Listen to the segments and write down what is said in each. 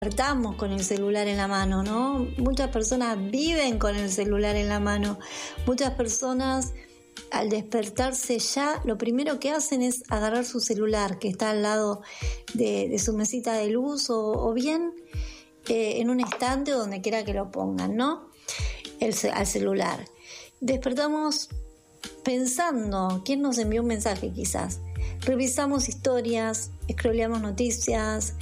Despertamos con el celular en la mano, ¿no? Muchas personas viven con el celular en la mano. Muchas personas al despertarse ya lo primero que hacen es agarrar su celular que está al lado de su mesita de luz o bien en un estante o donde quiera que lo pongan, ¿no? Al celular. Despertamos pensando, ¿quién nos envió un mensaje quizás? Revisamos historias, scrolleamos noticias,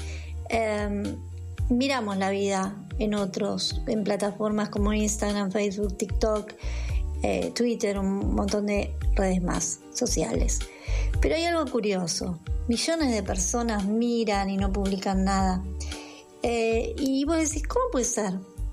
miramos la vida en otros, en plataformas como Instagram, Facebook, TikTok, Twitter, un montón de redes más sociales. Pero hay algo curioso, millones de personas miran y no publican nada. Y vos decís, ¿cómo puede ser?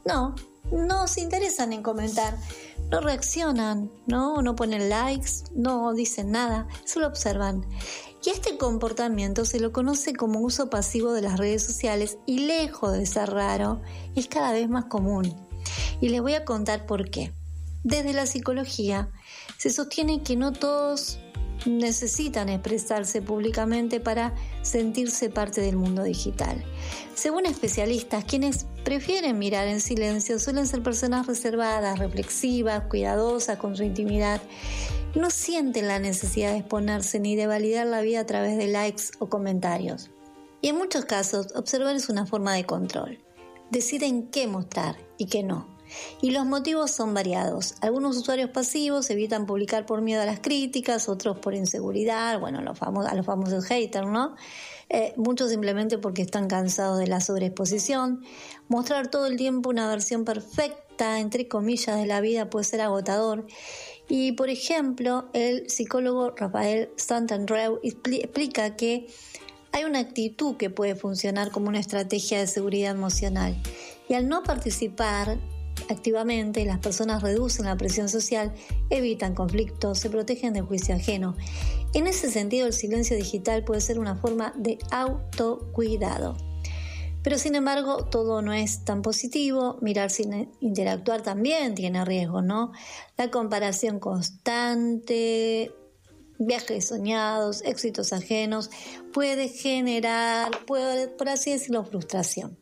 No se interesan en comentar, no reaccionan, no ponen likes, no dicen nada, solo observan. Y este comportamiento se lo conoce como uso pasivo de las redes sociales y lejos de ser raro, es cada vez más común. Y les voy a contar por qué. Desde la psicología se sostiene que no todos necesitan expresarse públicamente para sentirse parte del mundo digital. Según especialistas, quienes prefieren mirar en silencio suelen ser personas reservadas, reflexivas, cuidadosas con su intimidad. No sienten la necesidad de exponerse ni de validar la vida a través de likes o comentarios. Y en muchos casos, observar es una forma de control. Deciden qué mostrar y qué no. Y los motivos son variados. Algunos usuarios pasivos evitan publicar por miedo a las críticas, otros por inseguridad, a los famosos haters, ¿no? Muchos simplemente porque están cansados de la sobreexposición. Mostrar todo el tiempo una versión perfecta, entre comillas, de la vida puede ser agotador. Y, por ejemplo, el psicólogo Rafael Santandreu explica que hay una actitud que puede funcionar como una estrategia de seguridad emocional. Y al no participar activamente, las personas reducen la presión social, evitan conflictos, se protegen del juicio ajeno. En ese sentido, el silencio digital puede ser una forma de autocuidado. Pero sin embargo, todo no es tan positivo. Mirar sin interactuar también tiene riesgos, ¿no? La comparación constante, viajes soñados, éxitos ajenos, puede generar, por así decirlo, frustración.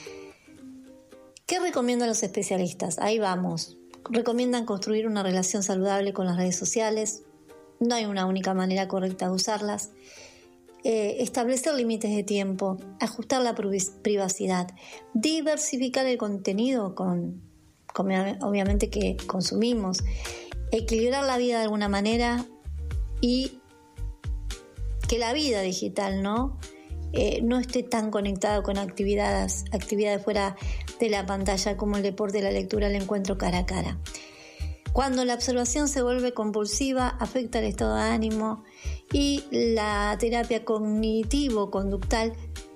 ¿Qué recomiendan los especialistas? Ahí vamos. Recomiendan construir una relación saludable con las redes sociales. No hay una única manera correcta de usarlas. Establecer límites de tiempo, ajustar la privacidad, diversificar el contenido con obviamente que consumimos, equilibrar la vida de alguna manera y que la vida digital no esté tan conectado con actividades fuera de la pantalla como el deporte, la lectura, el encuentro cara a cara. Cuando la observación se vuelve compulsiva, afecta el estado de ánimo y la terapia cognitivo-conductual,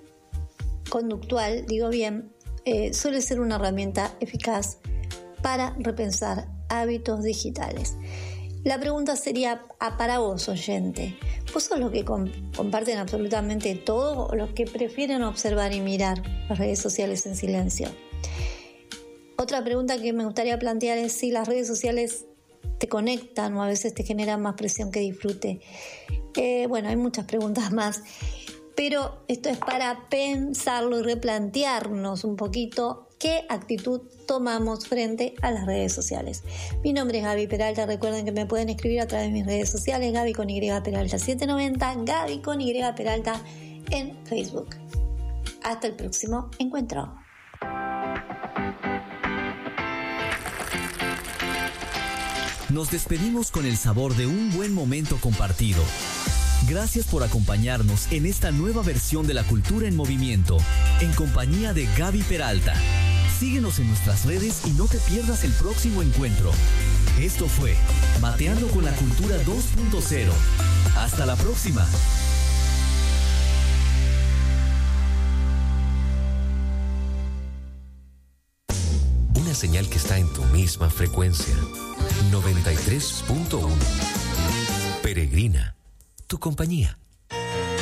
suele ser una herramienta eficaz para repensar hábitos digitales. La pregunta sería para vos, oyente. ¿Vos sos los que comparten absolutamente todo o los que prefieren observar y mirar las redes sociales en silencio? Otra pregunta que me gustaría plantear es si las redes sociales te conectan o a veces te generan más presión que disfrute. Hay muchas preguntas más, pero esto es para pensarlo y replantearnos un poquito qué actitud tomamos frente a las redes sociales. Mi nombre es Gaby Peralta, recuerden que me pueden escribir a través de mis redes sociales, Gaby con Y Peralta 790, Gaby con Y Peralta en Facebook. Hasta el próximo encuentro. Nos despedimos con el sabor de un buen momento compartido. Gracias por acompañarnos en esta nueva versión de La Cultura en Movimiento, en compañía de Gaby Peralta. Síguenos en nuestras redes y no te pierdas el próximo encuentro. Esto fue Mateando con la Cultura 2.0. Hasta la próxima. Una señal que está en tu misma frecuencia. 93.1. Peregrina, tu compañía.